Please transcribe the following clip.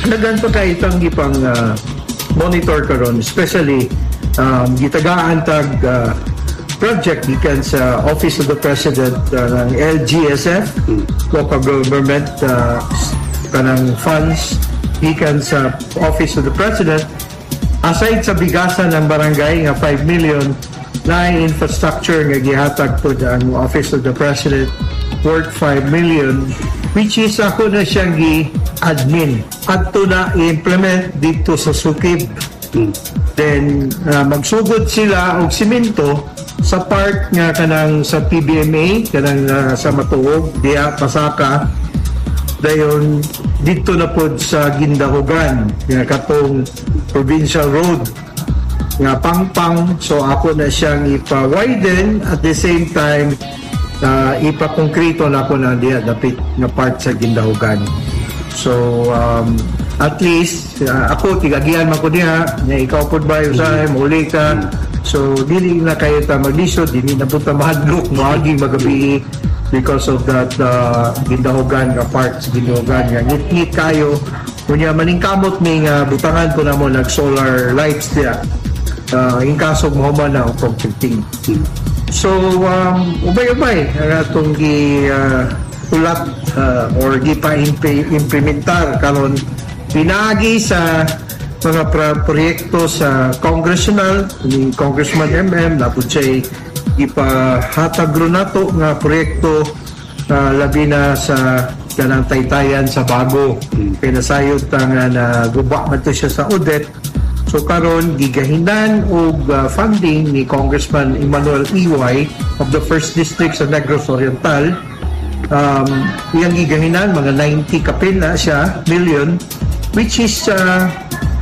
Halagan pa kayo itang gipang monitor karon, especially gitagaan tag project gikan sa Office of the President ng LGSF, local government kanang funds gikan sa Office of the President. Aside sa bigasan ng barangay nga 5 million na infrastructure nga gihatag po ang Office of the President worth 5 million, which is ako na siyang gi-admin at to na i-implement dito sa Sukib. Then magsugod sila og simento sa part nga kanang sa PBMA kanang sa Matuog diya Pasaka, dayon dito na pod sa Gindahugan nga katong provincial road nga Pangpang. So ako na siyang ipa-widen at the same time ipa-konkreto na ako na diya dapit nga part sa Gindahugan. So at least ako tigagian man ko diha nga ikaw pod ba usahay muli ka. So dili na kayo ta maglisod, dili na punta mahadlok maging magabi because of that Gindahugan nga parts Gindahugan nga ngit kayo kunya maningkamot ning butangan ko na mo nag solar lights diya in kaso mo man na from 15. So ubay-ubay atong gi ulat or gi pa implementar karon pinagi sa mga proyekto sa congressional ni Congressman MM na po siya ipahatag nato nga proyekto labi na sa kanang taytayan sa Bago. Pinasayod nga na guba man to siya sa Odette. So karon gigahinan og funding ni Congressman Emmanuel Iway of the 1st District sa Negros Oriental. Iyang gigahinan mga 90 kapin na siya million, which is